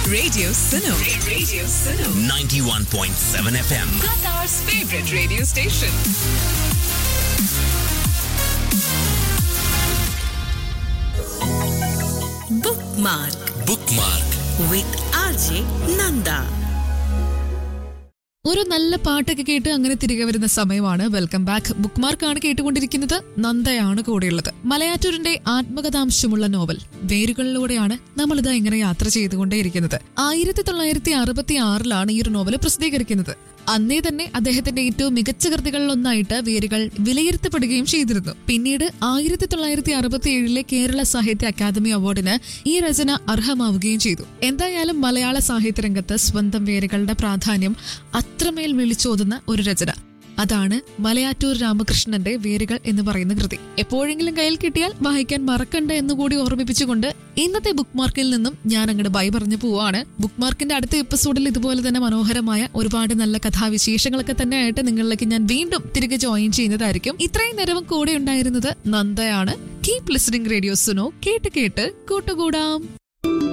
Radio Suno. Radio Suno. 91.7 FM. Qatar's favorite radio station. Bookmark. Bookmark. With RJ Nanda. ഒരു നല്ല പാട്ടൊക്കെ കേട്ട് അങ്ങനെ തിരികെ വരുന്ന സമയമാണ്. Welcome back. ബുക്ക്മാർക്കാണ് കേട്ടുകൊണ്ടിരിക്കുന്നത്. നന്ദയാണ് കൂടെയുള്ളത്. മലയാറ്റൂരിന്റെ ആത്മകഥാംശമുള്ള നോവൽ വേരുകളിലൂടെയാണ് നമ്മളിത് ഇങ്ങനെ യാത്ര ചെയ്തുകൊണ്ടേയിരിക്കുന്നത്. 1966 ഈ ഒരു നോവൽ പ്രസിദ്ധീകരിക്കുന്നത്. അന്നേ തന്നെ അദ്ദേഹത്തിന്റെ ഏറ്റവും മികച്ച കൃതികളിലൊന്നായിട്ട് വേരുകൾ വിലയിരുത്തപ്പെടുകയും ചെയ്തിരുന്നു. പിന്നീട് 1967 കേരള സാഹിത്യ അക്കാദമി അവാർഡിന് ഈ രചന അർഹമാവുകയും ചെയ്തു. എന്തായാലും മലയാള സാഹിത്യ രംഗത്ത് സ്വന്തം വേരുകളുടെ പ്രാധാന്യം അത്രമേൽ വിളിച്ചോതുന്ന ഒരു രചന. അതാണ് മലയാറ്റൂർ രാമകൃഷ്ണന്റെ വേരുകൾ എന്ന് പറയുന്ന കൃതി. എപ്പോഴെങ്കിലും കയ്യിൽ കിട്ടിയാൽ വായിക്കാൻ മറക്കണ്ട എന്നുകൂടി ഓർമ്മിപ്പിച്ചുകൊണ്ട് ഇന്നത്തെ ബുക്ക്മാർക്കിൽ നിന്നും ഞാൻ അങ്ങോട്ട് ബൈ പറഞ്ഞു പോവാണ്. ബുക്ക്മാർക്കിന്റെ അടുത്ത എപ്പിസോഡിൽ ഇതുപോലെ തന്നെ മനോഹരമായ ഒരുപാട് നല്ല കഥാവിശേഷങ്ങളൊക്കെ തന്നെ ആയിട്ട് നിങ്ങളിലേക്ക് ഞാൻ വീണ്ടും തിരികെ ജോയിൻ ചെയ്യുന്നതായിരിക്കും. ഇത്രയും നേരവും കൂടെ ഉണ്ടായിരുന്നത് നന്ദയാണ്. Keep listening radio Suno. കേട്ട് കേട്ട് കൂട്ടുകൂടാം.